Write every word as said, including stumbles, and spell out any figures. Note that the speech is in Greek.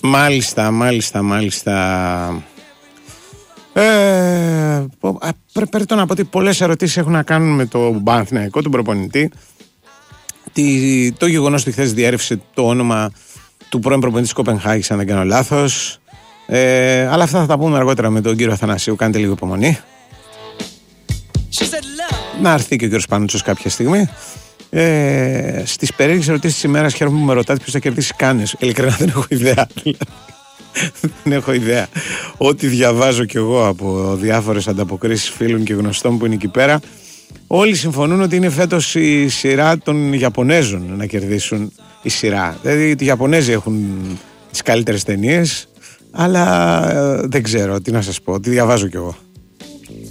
Μάλιστα, μάλιστα, μάλιστα. Ε, πρέπει να πω ότι πολλές ερωτήσεις έχουν να κάνουν με το Παναθηναϊκό, τον προπονητή. Τι, το γεγονός ότι χθες διέρευσε το όνομα του πρώην προπονητή της Κοπενχάγης, αν δεν κάνω λάθος. Ε, αλλά αυτά θα τα πούμε αργότερα με τον κύριο Αθανασίου. Κάντε λίγο υπομονή. Να έρθει και ο κύριος Πανούτσος κάποια στιγμή. Ε, στις περίεργες ερωτήσεις της ημέρας, χαίρομαι που με ρωτάτε ποιος θα κερδίσει Κάνες. Ειλικρινά δεν έχω ιδέα. Δεν έχω ιδέα. Ό,τι διαβάζω κι εγώ από διάφορες ανταποκρίσεις φίλων και γνωστών που είναι εκεί πέρα, όλοι συμφωνούν ότι είναι φέτος η σειρά των Ιαπωνέζων να κερδίσουν η σειρά. Δηλαδή οι Ιαπωνέζοι έχουν τις καλύτερες ταινίες, αλλά ε, δεν ξέρω τι να σας πω, τι διαβάζω κι εγώ.